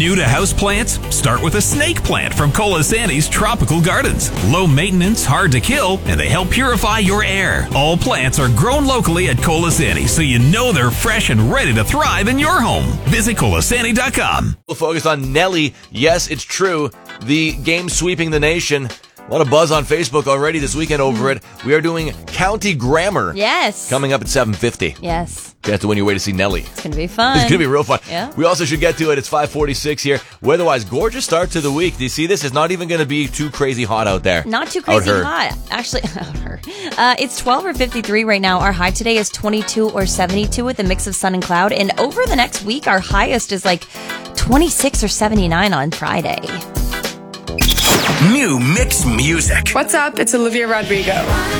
New to houseplants? Start with a snake plant from Colasanti's Tropical Gardens. Low maintenance, hard to kill, and they help purify your air. All plants are grown locally at Colasanti, so you know they're fresh and ready to thrive in your home. Visit Colasanti.com. We'll focus on Nelly. Yes, it's true. The game sweeping the nation. A lot of buzz on Facebook already this weekend over it. We are doing County Grammar. Yes. Coming up at 7:50. Yes. You have to win your way to see Nelly. It's going to be fun. It's going to be real fun. Yeah. We also should get to it. It's 5:46 here. Weather-wise, gorgeous start to the week. Do you see this? It's not even going to be too crazy hot out there. Not too crazy hot. Actually, it's 12 or 53 right now. Our high today is 22 or 72 with a mix of sun and cloud. And over the next week, our highest is like 26 or 79 on Friday. New mix music. What's up? It's Olivia Rodrigo.